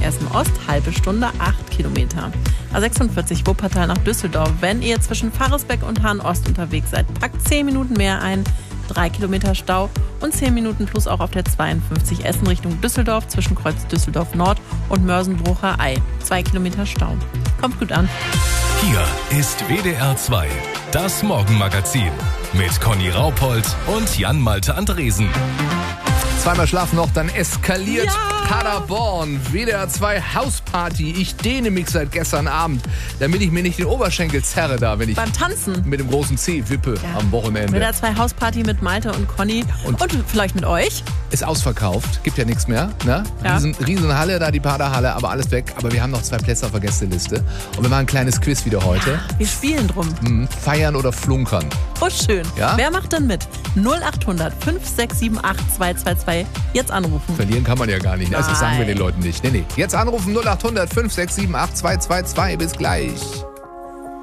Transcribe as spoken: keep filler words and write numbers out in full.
Essen Ost, halbe Stunde, acht Kilometer. A sechsundvierzig Wuppertal nach Düsseldorf. Wenn ihr zwischen Pfarresbeck und Hahn Ost unterwegs seid, packt zehn Minuten mehr ein. drei Kilometer Stau und zehn Minuten plus auch auf der zweiundfünfzig Essen Richtung Düsseldorf zwischen Kreuz Düsseldorf Nord und Mörsenbrucher Ei. zwei Kilometer Stau. Kommt gut an. Hier ist W D R zwei, das Morgenmagazin mit Conny Raupold und Jan-Malte Andresen. Zweimal schlafen noch, dann eskaliert Ja! Paderborn. W D R zwei Hausparty. Ich dehne mich seit gestern Abend, damit ich mir nicht den Oberschenkel zerre da, wenn ich Beim Tanzen. mit dem großen C wippe Ja. am Wochenende. W D R zwei Hausparty mit Malte und Conny Und- und, vielleicht mit euch. Ist ausverkauft, gibt ja nichts mehr. Ne? Ja. Riesen, Riesenhalle, da die Paderhalle, aber alles weg. Aber wir haben noch zwei Plätze auf der Gästeliste. Und wir machen ein kleines Quiz wieder heute. Wir spielen drum. Hm, feiern oder flunkern. Oh, schön. Ja? Wer macht denn mit? null acht hundert fünf sechs sieben acht zwei zwei zwei. Jetzt anrufen. Verlieren kann man ja gar nicht. Also das sagen wir Nein. den Leuten nicht. Nee, nee. Jetzt anrufen null acht hundert fünf sechs sieben acht zwei zwei zwei. Bis gleich.